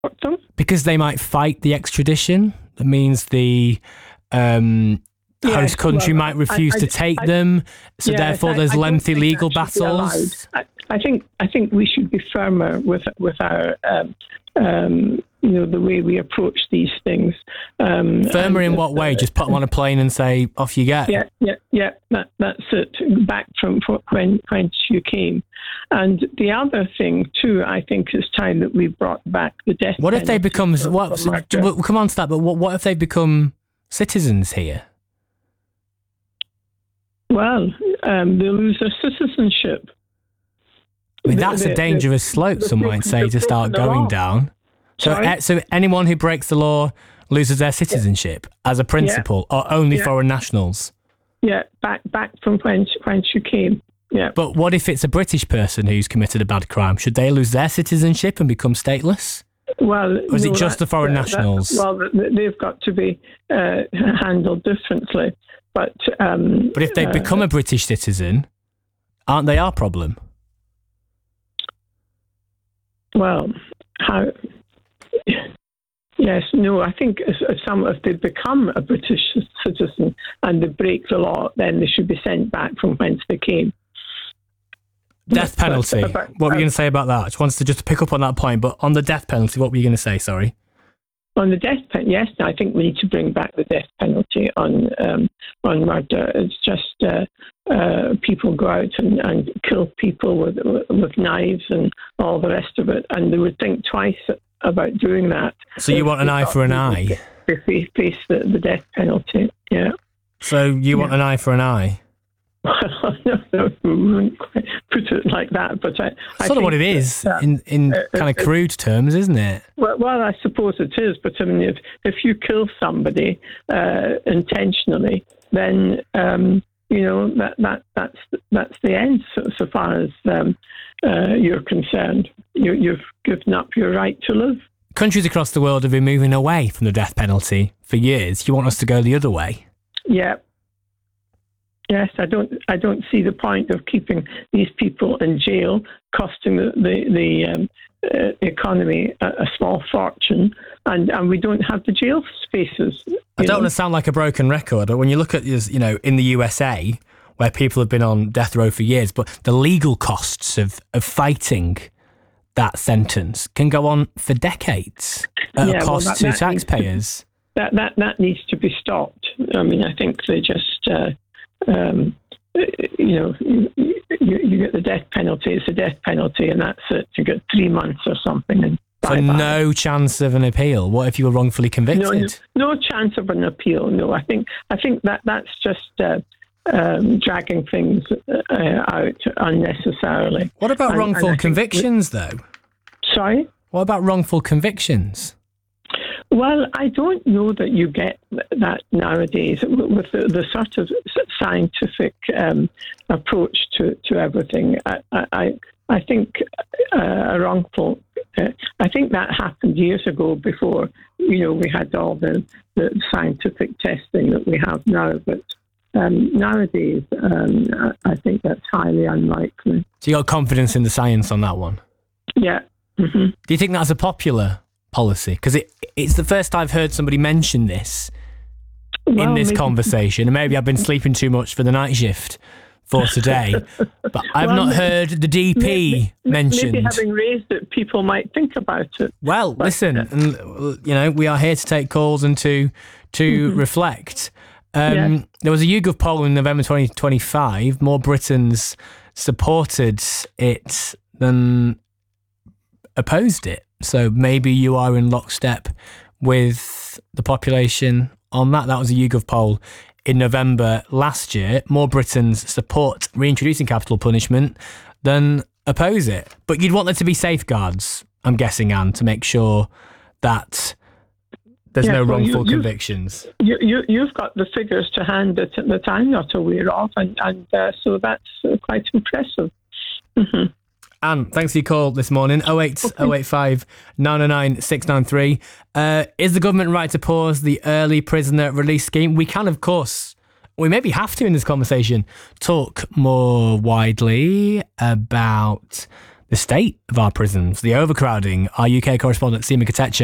them. Because they might fight the extradition. That means the host country might refuse to take them. So therefore, there's lengthy legal battles. I think we should be firmer with our the way we approach these things. Firmer in what way? Just put them on a plane and say, off you go? Yeah. That's it. Back from when you came. And the other thing, too, I think it's time that we brought back the death penalty. What if they become... We'll come on to that, but what if they become citizens here? Well, they lose their citizenship. I mean, that's a dangerous slope, some might say, to start going down. So anyone who breaks the law loses their citizenship as a principle, or only foreign nationals? Yeah, back from when you came. Yeah. But what if it's a British person who's committed a bad crime? Should they lose their citizenship and become stateless? Well, or is it just the foreign nationals? They've got to be handled differently. But if they become a British citizen, aren't they our problem? Well, how? Yes, no. I think if they become a British citizen and they break the law, then they should be sent back from whence they came. Death penalty. What were you going to say about that? I just wanted to pick up on that point. But on the death penalty, what were you going to say? Sorry. On the death penalty, yes, I think we need to bring back the death penalty on murder. It's just people go out and kill people with knives and all the rest of it, and they would think twice about doing that. So you want an eye for an eye? They face the death penalty, yeah. So you want an eye for an eye? No, we wouldn't quite put it like that, but I sort of what it is in kind of crude terms, isn't it? Well, I suppose it is, but I mean, if you kill somebody intentionally, then that's the end so far as you're concerned. You've given up your right to live. Countries across the world have been moving away from the death penalty for years. You want us to go the other way? Yeah. Yes, I don't see the point of keeping these people in jail, costing the economy a small fortune, and we don't have the jail spaces. I don't want to sound like a broken record, but when you look at this, in the USA, where people have been on death row for years, but the legal costs of fighting that sentence can go on for decades at a cost to taxpayers. That needs to be stopped. I mean, I think they just... you get the death penalty. It's a death penalty, and that's it. You get 3 months or something, and so no chance of an appeal. What if you were wrongfully convicted? No chance of an appeal. No, I think that's just dragging things out unnecessarily. What about wrongful convictions, though? Sorry? What about wrongful convictions? Well, I don't know that you get that nowadays with the sort of scientific approach to everything. I think a wrongful. I think that happened years ago before we had all the scientific testing that we have now. But nowadays, I think that's highly unlikely. So you got confidence in the science on that one? Yeah. Mm-hmm. Do you think that's a popular policy? Because it's the first I've heard somebody mention this in this conversation, and maybe I've been sleeping too much for the night shift for today, but I've not heard the DP mentioned. Maybe having raised it, people might think about it. Well, listen, and, we are here to take calls and to reflect. There was a YouGov poll in November 2025. More Britons supported it than opposed it. So maybe you are in lockstep with the population on that. That was a YouGov poll in November last year. More Britons support reintroducing capital punishment than oppose it. But you'd want there to be safeguards, I'm guessing, Anne, to make sure that there's no wrongful convictions. You've got the figures to hand that I'm not aware of, and so that's quite impressive. Mm-hmm. Anne, thanks for your call this morning. 08085 909 693. Is the government right to pause the early prisoner release scheme? We can, of course, we maybe have to in this conversation, talk more widely about the state of our prisons, the overcrowding. Our UK correspondent, Seema Kotecha,